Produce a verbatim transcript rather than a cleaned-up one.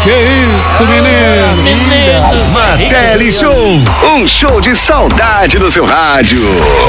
Que isso, menino? Matelli Show, um show de saudade do seu rádio.